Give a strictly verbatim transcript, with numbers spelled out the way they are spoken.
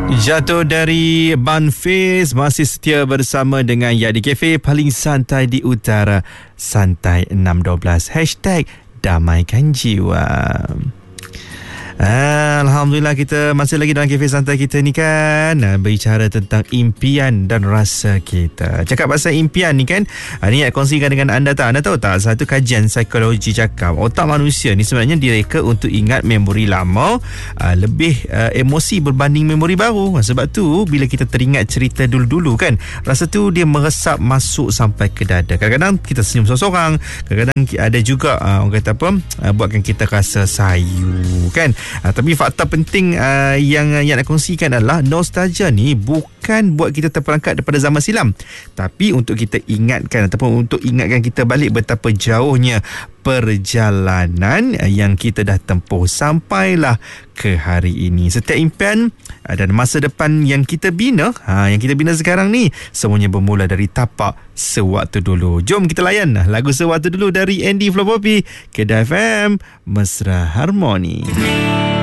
Jatuh dari Banfiz, masih setia bersama dengan Yadi Cafe, paling santai di utara, santai enam dua belas. Hashtag damaikan jiwa. Alhamdulillah, kita masih lagi dalam Cafe Santai kita ni kan, berbicara tentang impian dan rasa kita. Cakap pasal impian ni kan, ni nak kongsikan dengan anda tak? Anda tahu tak, satu kajian psikologi cakap otak manusia ni sebenarnya direka untuk ingat memori lama uh, lebih uh, emosi berbanding memori baru. Sebab tu bila kita teringat cerita dulu-dulu kan, rasa tu dia meresap masuk sampai ke dada. Kadang-kadang kita senyum seorang-seorang, kadang-kadang ada juga uh, orang kata apa, uh, buatkan kita rasa sayu kan. Uh, tapi fakta penting uh, yang yang nak kongsikan adalah nostalgia ni bukan buat kita terperangkap daripada zaman silam, tapi untuk kita ingatkan ataupun untuk ingatkan kita balik betapa jauhnya perjalanan yang kita dah tempuh sampailah ke hari ini. Setiap impian dan masa depan yang kita bina, ha, yang kita bina sekarang ni, semuanya bermula dari tapak Sewaktu Dulu. Jom kita layan lagu Sewaktu Dulu dari Andy Flow Poppy, Kedah F M, Mesra Harmoni.